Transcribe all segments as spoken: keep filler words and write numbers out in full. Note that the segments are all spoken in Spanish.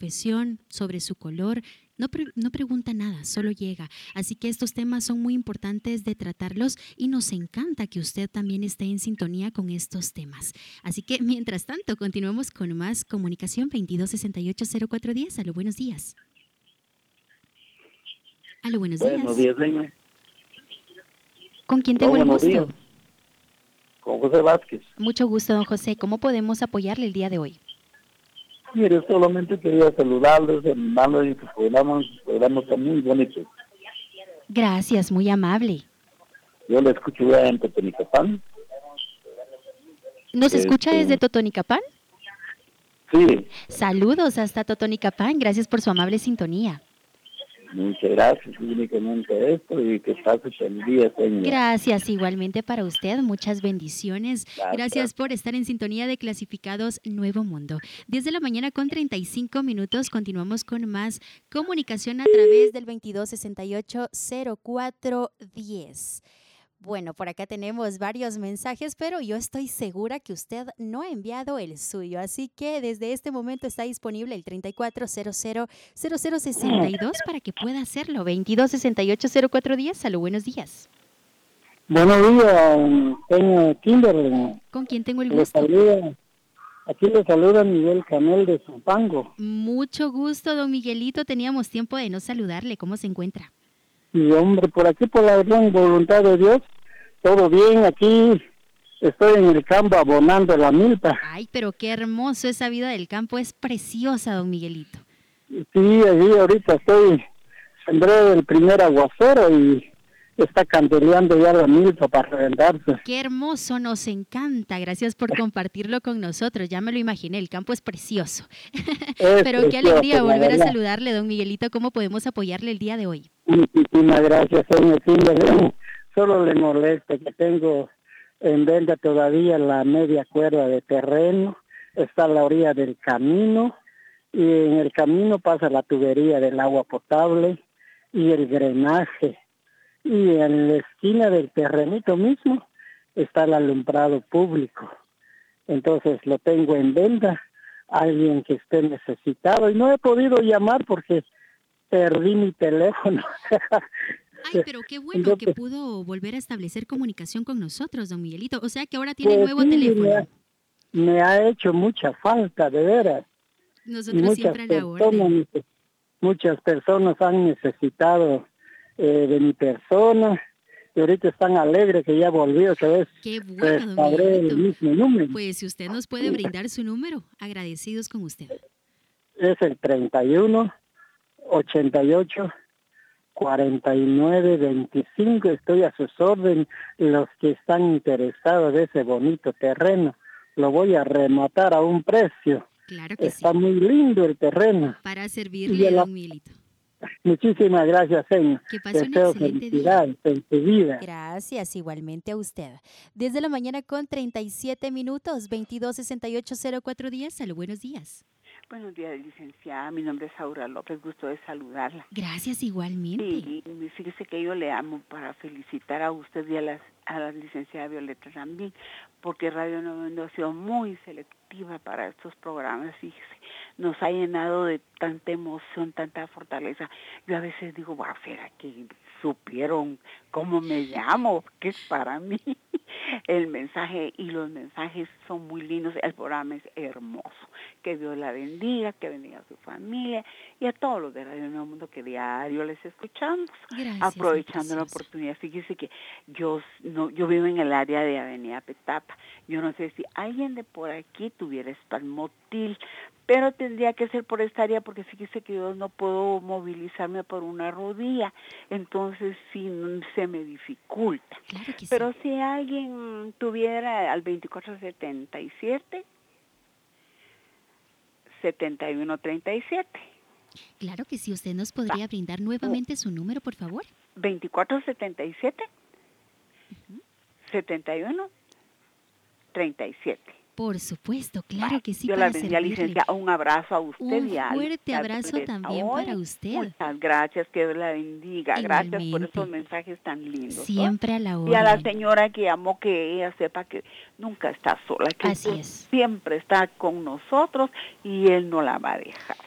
profesión, sobre su color. No, pre- no pregunta nada, solo llega. Así que estos temas son muy importantes de tratarlos y nos encanta que usted también esté en sintonía con estos temas. Así que, mientras tanto, continuemos con más comunicación. Veintidós sesenta y ocho cero cuatro diez. Aló, buenos días. Aló, buenos Buenos días. días, señor. ¿Con quién Hola, tengo el buenos días. gusto? Con José Vázquez. Mucho gusto, don José. ¿Cómo podemos apoyarle el día de hoy? Mire, solamente quería saludarles, hermano, y su programa, su programa está muy bonito. Gracias, muy amable. Yo le escucho ya en Totonicapán. ¿Nos escucha desde Este, Totonicapán? sí, Saludos hasta Totonicapán. Gracias por su amable sintonía. muchas gracias, únicamente esto, y que pase el día, señor. Gracias igualmente para usted, muchas bendiciones. Gracias. Gracias por estar en sintonía de Clasificados Nuevo Mundo. diez de la mañana con treinta y cinco minutos, continuamos con más comunicación a través del veintidós sesenta y ocho cero cuatro diez. Bueno, por acá tenemos varios mensajes, pero yo estoy segura que usted no ha enviado el suyo, así que desde este momento está disponible el treinta y cuatro cero cero cero cero sesenta y dos para que pueda hacerlo. veintidós sesenta y ocho cero cuatro diez. Salud, buenos días. Buenos días, señor Kimberly. ¿Con quién tengo el Le gusto? saluda, aquí le saluda Miguel Canel de Zumpango. Mucho gusto, don Miguelito. Teníamos tiempo de no saludarle. ¿Cómo se encuentra? Y hombre, por aquí, por la gran voluntad de Dios, todo bien, aquí estoy en el campo abonando la milpa. Ay, pero qué hermoso, esa vida del campo es preciosa, don Miguelito. Sí, allí ahorita estoy, sembré el primer aguacero y está candeleando ya la milpa para reventarse. Qué hermoso, nos encanta. Gracias por compartirlo con nosotros. Ya me lo imaginé, el campo es precioso. Es Pero qué precioso, alegría la volver a verdad. saludarle, don Miguelito. ¿Cómo podemos apoyarle el día de hoy? Muchísimas gracias, señor Kimberly. Solo le molesta que tengo en venta todavía la media cuerda de terreno, está a la orilla del camino, y en el camino pasa la tubería del agua potable y el drenaje. Y en la esquina del terrenito mismo está el alumbrado público. Entonces lo tengo en venta, alguien que esté necesitado, y no he podido llamar porque perdí mi teléfono. Ay, pero qué bueno que Entonces, pudo volver a establecer comunicación con nosotros, don Miguelito. O sea que ahora tiene pues nuevo sí, me ha, teléfono. me ha hecho mucha falta, de veras. Y Nosotros muchas siempre a la personas, orden. muchas personas han necesitado eh, de mi persona, y ahorita están alegres que ya volví otra vez. Qué bueno, don Restauré el Miguelito. mismo número. Pues si usted nos puede brindar su número, agradecidos con usted. Es el treinta y uno, ochenta y ocho, cuarenta y nueve, veinticinco. Estoy a sus órdenes. Los que están interesados de ese bonito terreno, lo voy a rematar a un precio. Claro que Está sí. muy lindo el terreno. Para Y servirle, el- don Miguelito. Muchísimas gracias, señor. Que pase un Deseo excelente día. felicidad en su vida. Gracias, igualmente a usted. Desde la mañana con treinta y siete minutos, veintidós sesenta y ocho cero cuatro diez. Salud, buenos días. Buenos días, licenciada. Mi nombre es Aura López. Gusto de saludarla. Gracias igualmente. Sí, y fíjese que yo le amo para felicitar a usted y a, las, a la licenciada Violeta también, porque Radio Nuevo Mundo ha sido muy selectiva para estos programas, fíjese. Nos ha llenado de tanta emoción, tanta fortaleza. Yo a veces digo, wow, ¿será que supieron cómo me llamo? ¿Qué es para mí? El mensaje y los mensajes son muy lindos. El programa es hermoso. Que Dios la bendiga, que bendiga a su familia y a todos los de Radio Nuevo Mundo que diario les escuchamos. Gracias, Aprovechando mi la precioso. oportunidad. Fíjese que yo no, yo vivo en el área de Avenida Petapa. Yo no sé si alguien de por aquí tuviera espalmotil, pero tendría que ser por esta área porque fíjese que yo no puedo movilizarme por una rodilla, entonces sí se me dificulta. Claro que sí. Pero si alguien tuviera al veinticuatro setenta y siete, setenta y uno treinta y siete. Claro que sí. ¿Usted nos podría brindar nuevamente su número, por favor? veinticuatro setenta y siete, setenta y uno treinta y siete. Por supuesto, claro que sí, Yo la para bendiga, servirle. licenciada. Un abrazo a usted Un y a fuerte a abrazo Violeta también hoy. para usted. Muchas gracias, que Dios la bendiga. Gracias por Igualmente. estos mensajes tan lindos. ¿no? Siempre a la Y a la orden. señora que llamó, que ella sepa que nunca está sola, que Así Dios es. siempre está con nosotros y Él no la va a dejar.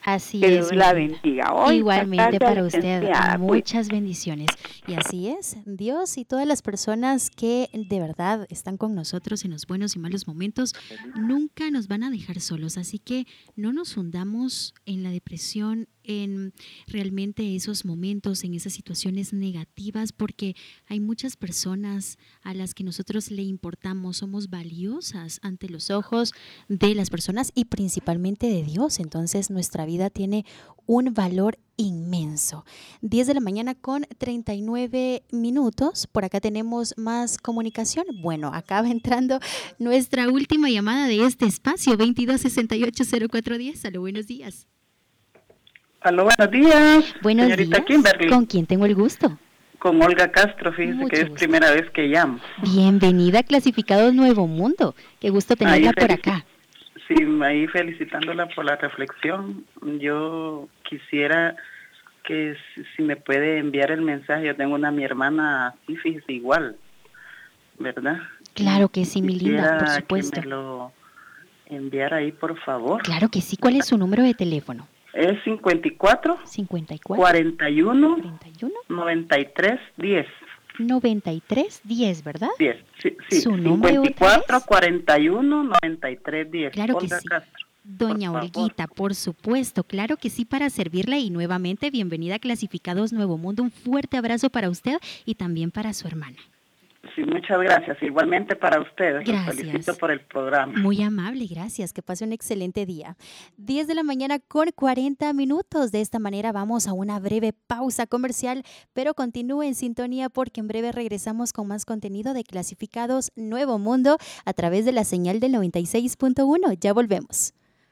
Así que es. Dios la bendiga. Hoy, igualmente para usted, licenciada. muchas bendiciones. Y así es, Dios y todas las personas que de verdad están con nosotros en los buenos y malos momentos, nunca nos van a dejar solos. Así que no nos hundamos en la depresión, en realmente esos momentos, en esas situaciones negativas, porque hay muchas personas a las que nosotros le importamos, somos valiosas ante los ojos de las personas y principalmente de Dios. Entonces nuestra vida tiene un valor inmenso. diez de la mañana con treinta y nueve minutos. Por acá tenemos más comunicación. Bueno, acaba entrando nuestra última llamada de este espacio, veintidós sesenta y ocho cero cuatro diez. Aló, buenos días. Aló, buenos días. Buenos señorita días. Kimberly. ¿Con quién tengo el gusto? Con Olga Castro, fíjese Mucho que es gusto. primera vez que llamo. Bienvenida a Clasificados Nuevo Mundo. Qué gusto tenerla Ahí por felici- acá. Sí, ahí felicitándola por la reflexión. Yo quisiera que si, si me puede enviar el mensaje. Yo tengo una mi hermana, sí, fíjese, igual, ¿verdad? Claro que sí, mi linda, por Quisiera supuesto. que me lo enviara ahí, por favor. Claro que sí. ¿Cuál es su número de teléfono? Es cincuenta y cuatro, cincuenta y cuatro, cuarenta y uno, cuarenta y uno, noventa y tres, diez. noventa y tres, diez, ¿verdad? diez, sí, sí. ¿Su nombre cincuenta y otra cuatro, vez? cuarenta y uno, noventa y tres, diez. Claro que Olga sí. Castro. Doña por favor. Olguita, por supuesto, claro que sí, para servirle y nuevamente bienvenida a Clasificados Nuevo Mundo. Un fuerte abrazo para usted y también para su hermana. Sí, muchas gracias. Igualmente para ustedes. Los Gracias. felicito por el programa. Muy amable, gracias. Que pase un excelente día. diez de la mañana con cuarenta minutos. De esta manera vamos a una breve pausa comercial, pero continúe en sintonía porque en breve regresamos con más contenido de Clasificados Nuevo Mundo a través de la señal del noventa y seis punto uno. Ya volvemos.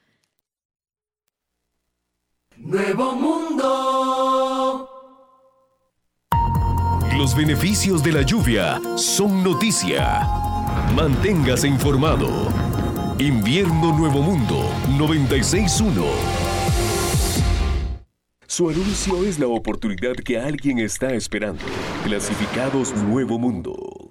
Nuevo Mundo. Los beneficios de la lluvia son noticia. Manténgase informado. Invierno Nuevo Mundo noventa y seis punto uno. Su anuncio es la oportunidad que alguien está esperando. Clasificados Nuevo Mundo.